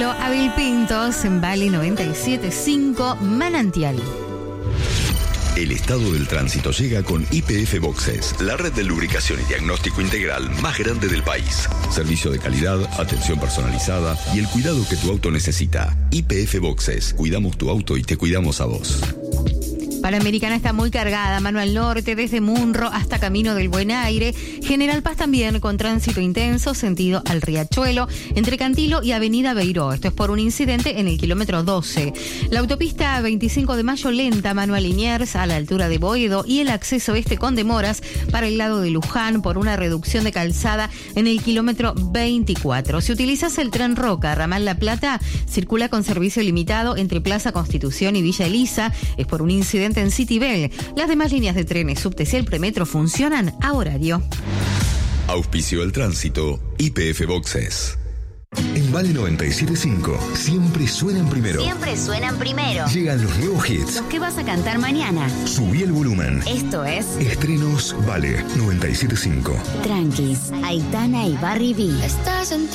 Riachuelo, Abel Pintos, en Vale 97.5, Manantial. El estado del tránsito llega con YPF Boxes, la red de lubricación y diagnóstico integral más grande del país. Servicio de calidad, atención personalizada y el cuidado que tu auto necesita. YPF Boxes, cuidamos tu auto y te cuidamos a vos. Panamericana está muy cargada, mano al norte, desde Munro hasta Camino del Buen Aire. General Paz también con tránsito intenso, sentido al Riachuelo, entre Cantilo y Avenida Beiró. Esto es por un incidente en el kilómetro 12. La autopista 25 de Mayo lenta, mano a Liniers, a la altura de Boedo, y el acceso este con demoras para el lado de Luján por una reducción de calzada en el kilómetro 24. Si utilizas el tren Roca, ramal La Plata, circula con servicio limitado entre Plaza Constitución y Villa Elisa. Es por un incidente en Citibel. Las demás líneas de trenes, subtes y el premetro funcionan a horario. Auspicio del tránsito, YPF Boxes. En Vale 97.5 siempre suenan primero. Siempre suenan primero. Llegan los nuevos hits. Los que vas a cantar mañana. Subí el volumen. Esto es Estrenos Vale 97.5. Tranquis, Aitana y Barry B. Estás en